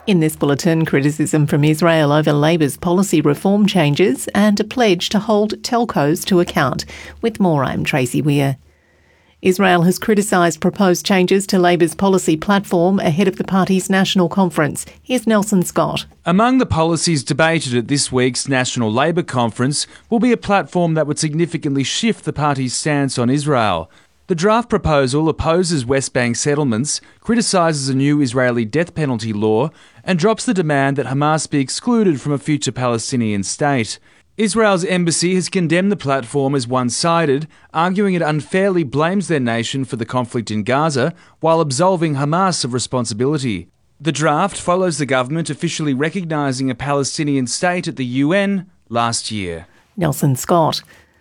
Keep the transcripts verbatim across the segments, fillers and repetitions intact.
In this bulletin, criticism from Israel over Labor's policy reform changes and a pledge to hold telcos to account. With more, I'm Tracy Weir. Israel has criticised proposed changes to Labor's policy platform ahead of the party's national conference. Here's Nelson Scott. Among the policies debated at this week's National Labor Conference will be a platform that would significantly shift the party's stance on Israel. The draft proposal opposes West Bank settlements, criticises a new Israeli death penalty law, and drops the demand that Hamas be excluded from a future Palestinian state. Israel's embassy has condemned the platform as one-sided, arguing it unfairly blames their nation for the conflict in Gaza while absolving Hamas of responsibility. The draft follows the government officially recognising a Palestinian state at the U N last year. Nelson Scott.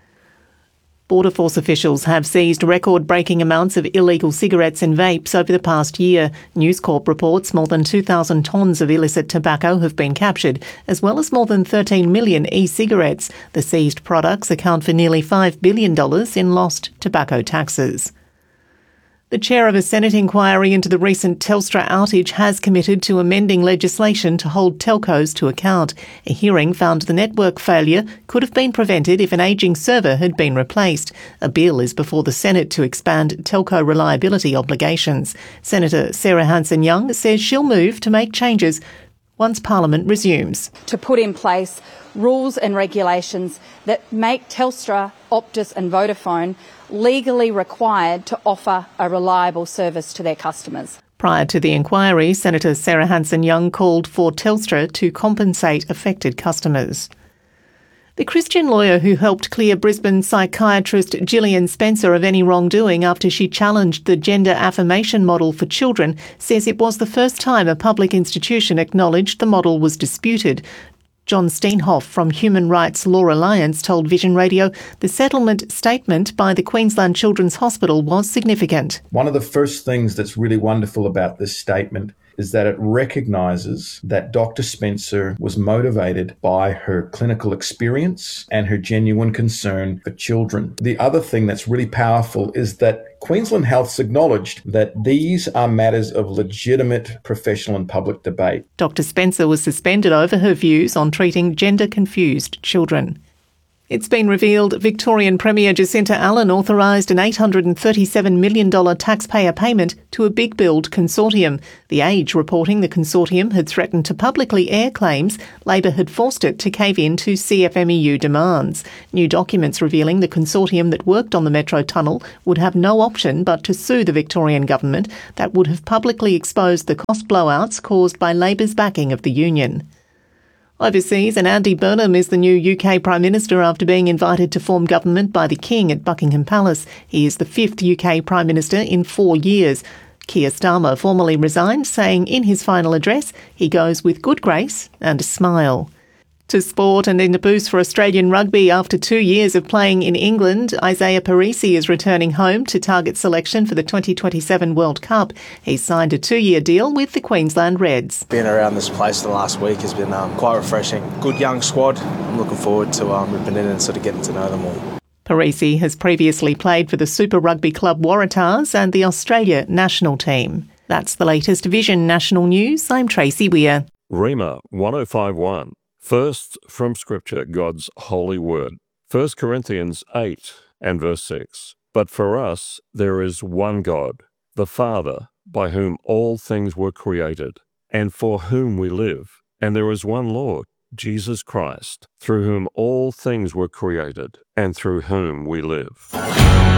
Border Force officials have seized record-breaking amounts of illegal cigarettes and vapes over the past year. News Corp reports more than two thousand tonnes of illicit tobacco have been captured, as well as more than thirteen million e-cigarettes. The seized products account for nearly five billion dollars in lost tobacco taxes. The chair of a Senate inquiry into the recent Telstra outage has committed to amending legislation to hold telcos to account. A hearing found the network failure could have been prevented if an ageing server had been replaced. A bill is before the Senate to expand telco reliability obligations. Senator Sarah Hanson-Young says she'll move to make changes once Parliament resumes. To put in place rules and regulations that make Telstra, Optus and Vodafone legally required to offer a reliable service to their customers. Prior to the inquiry, Senator Sarah Hanson-Young called for Telstra to compensate affected customers. The Christian lawyer who helped clear Brisbane psychiatrist Gillian Spencer of any wrongdoing after she challenged the gender affirmation model for children says it was the first time a public institution acknowledged the model was disputed. John Steenhoff from Human Rights Law Alliance told Vision Radio the settlement statement by the Queensland Children's Hospital was significant. One of the first things that's really wonderful about this statement is that it recognises that Doctor Spencer was motivated by her clinical experience and her genuine concern for children. The other thing that's really powerful is that Queensland Health's acknowledged that these are matters of legitimate professional and public debate. Doctor Spencer was suspended over her views on treating gender-confused children. It's been revealed Victorian Premier Jacinta Allen authorised an eight hundred thirty-seven million dollars taxpayer payment to a Big Build consortium. The Age reporting the consortium had threatened to publicly air claims Labor had forced it to cave in to C F M E U demands. New documents revealing the consortium that worked on the Metro Tunnel would have no option but to sue the Victorian government that would have publicly exposed the cost blowouts caused by Labor's backing of the union. Overseas, and Andy Burnham is the new U K Prime Minister after being invited to form government by the King at Buckingham Palace. He is the fifth U K Prime Minister in four years. Keir Starmer formally resigned, saying in his final address he goes with good grace and a smile. To sport, and in a boost for Australian rugby after two years of playing in England, Isaiah Parisi is returning home to target selection for the twenty twenty-seven World Cup. He's signed a two-year deal with the Queensland Reds. Being around this place the last week has been um, quite refreshing. Good young squad. I'm looking forward to um, ripping in and sort of getting to know them all. Parisi has previously played for the Super Rugby club Waratahs and the Australia national team. That's the latest Vision National News. I'm Tracy Weir. Rhema one oh five one. First, from Scripture, God's holy word. First Corinthians eight and verse six. But for us there is one God, the Father, by whom all things were created, and for whom we live. And there is one Lord, Jesus Christ, through whom all things were created, and through whom we live.